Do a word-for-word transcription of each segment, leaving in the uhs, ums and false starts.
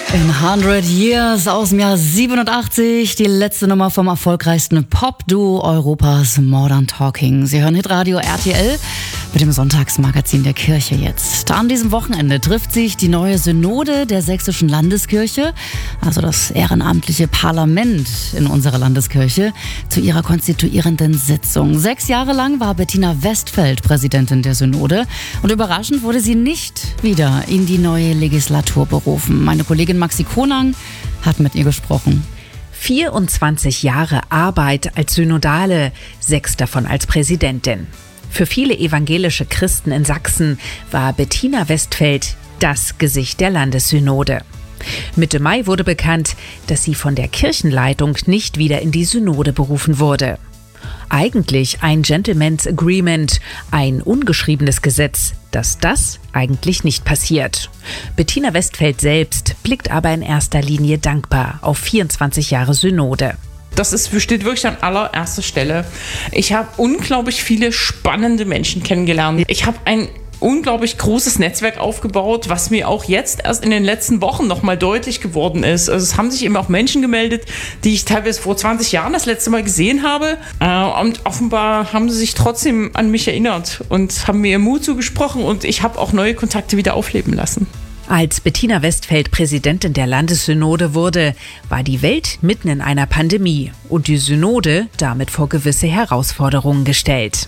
In hundred Years aus dem Jahr siebenundachtzig, die letzte Nummer vom erfolgreichsten Pop-Duo Europas, Modern Talking. Sie hören Hitradio R T L mit dem Sonntagsmagazin der Kirche jetzt. An diesem Wochenende trifft sich die neue Synode der Sächsischen Landeskirche, also das ehrenamtliche Parlament in unserer Landeskirche, zu ihrer konstituierenden Sitzung. Sechs Jahre lang war Bettina Westfeld Präsidentin der Synode und überraschend wurde sie nicht wieder in die neue Legislatur berufen. Meine Kollegin Maxi Konang hat mit ihr gesprochen. vierundzwanzig Jahre Arbeit als Synodale, sechs davon als Präsidentin. Für viele evangelische Christen in Sachsen war Bettina Westfeld das Gesicht der Landessynode. Mitte Mai wurde bekannt, dass sie von der Kirchenleitung nicht wieder in die Synode berufen wurde. Eigentlich ein Gentleman's Agreement, ein ungeschriebenes Gesetz, dass das eigentlich nicht passiert. Bettina Westfeld selbst blickt aber in erster Linie dankbar auf vierundzwanzig Jahre Synode. Das ist, steht wirklich an allererster Stelle. Ich habe unglaublich viele spannende Menschen kennengelernt. Ich habe ein unglaublich großes Netzwerk aufgebaut, was mir auch jetzt erst in den letzten Wochen nochmal deutlich geworden ist. Also es haben sich eben auch Menschen gemeldet, die ich teilweise vor zwanzig Jahren das letzte Mal gesehen habe. Und offenbar haben sie sich trotzdem an mich erinnert und haben mir Mut zugesprochen und ich habe auch neue Kontakte wieder aufleben lassen. Als Bettina Westfeld Präsidentin der Landessynode wurde, war die Welt mitten in einer Pandemie und die Synode damit vor gewisse Herausforderungen gestellt.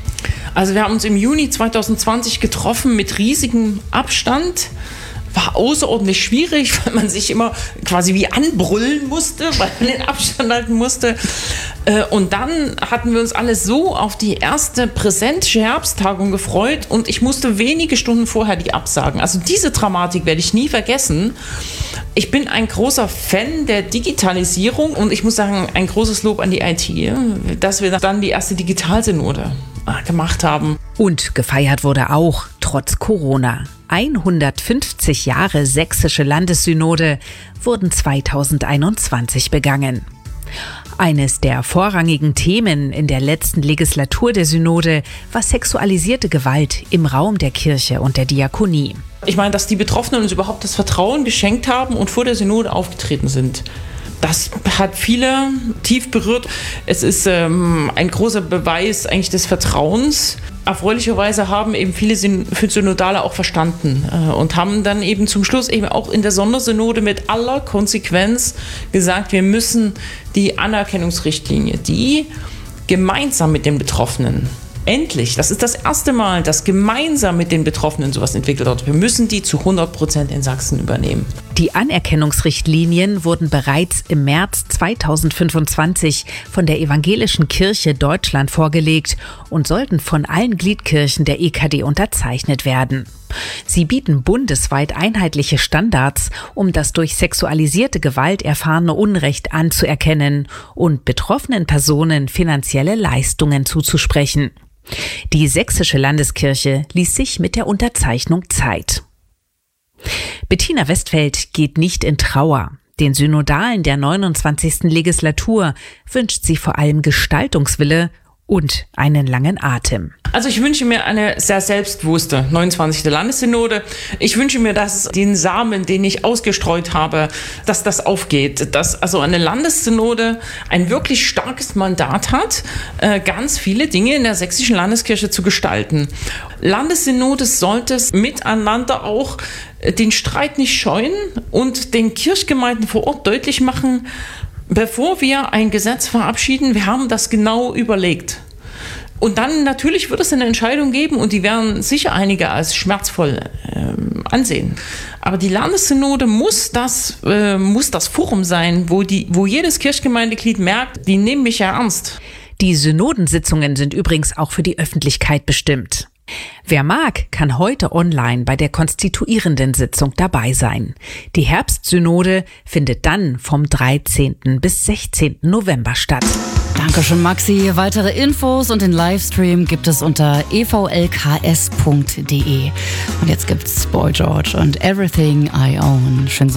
Also wir haben uns im Juni zwanzig zwanzig getroffen mit riesigem Abstand. War außerordentlich schwierig, weil man sich immer quasi wie anbrüllen musste, weil man den Abstand halten musste. Und dann hatten wir uns alle so auf die erste präsentische Herbsttagung gefreut und ich musste wenige Stunden vorher die absagen. Also diese Dramatik werde ich nie vergessen. Ich bin ein großer Fan der Digitalisierung und ich muss sagen, ein großes Lob an die I T, dass wir dann die erste Digitalsynode gemacht haben. Und gefeiert wurde auch trotz Corona. hundertfünfzig Jahre sächsische Landessynode wurden zweitausendeinundzwanzig begangen. Eines der vorrangigen Themen in der letzten Legislatur der Synode war sexualisierte Gewalt im Raum der Kirche und der Diakonie. Ich meine, dass die Betroffenen uns überhaupt das Vertrauen geschenkt haben und vor der Synode aufgetreten sind. Das hat viele tief berührt. Es ist ähm, ein großer Beweis eigentlich des Vertrauens. Erfreulicherweise haben eben viele Synodale auch verstanden äh, und haben dann eben zum Schluss eben auch in der Sondersynode mit aller Konsequenz gesagt, wir müssen die Anerkennungsrichtlinie, die gemeinsam mit den Betroffenen, endlich, das ist das erste Mal, dass gemeinsam mit den Betroffenen sowas entwickelt wird. Wir müssen die zu hundert Prozent in Sachsen übernehmen. Die Anerkennungsrichtlinien wurden bereits im März zweitausendfünfundzwanzig von der Evangelischen Kirche Deutschland vorgelegt und sollten von allen Gliedkirchen der E K D unterzeichnet werden. Sie bieten bundesweit einheitliche Standards, um das durch sexualisierte Gewalt erfahrene Unrecht anzuerkennen und betroffenen Personen finanzielle Leistungen zuzusprechen. Die Sächsische Landeskirche ließ sich mit der Unterzeichnung Zeit. Bettina Westfeld geht nicht in Trauer. Den Synodalen der neunundzwanzigsten Legislatur wünscht sie vor allem Gestaltungswille und einen langen Atem. Also ich wünsche mir eine sehr selbstbewusste neunundzwanzigste Landessynode. Ich wünsche mir, dass den Samen, den ich ausgestreut habe, dass das aufgeht. Dass also eine Landessynode ein wirklich starkes Mandat hat, ganz viele Dinge in der sächsischen Landeskirche zu gestalten. Landessynode sollte es miteinander auch den Streit nicht scheuen und den Kirchgemeinden vor Ort deutlich machen, bevor wir ein Gesetz verabschieden, wir haben das genau überlegt. Und dann natürlich wird es eine Entscheidung geben und die werden sicher einige als schmerzvoll äh, ansehen. Aber die Landessynode muss das, äh, muss das Forum sein, wo, die, wo jedes Kirchgemeindeglied merkt, die nehmen mich ja ernst. Die Synodensitzungen sind übrigens auch für die Öffentlichkeit bestimmt. Wer mag, kann heute online bei der konstituierenden Sitzung dabei sein. Die Herbstsynode findet dann vom dreizehnten bis sechzehnten November statt. Dankeschön, Maxi. Weitere Infos und den Livestream gibt es unter e v l k s punkt d e. Und jetzt gibt's Boy George und Everything I Own. Schön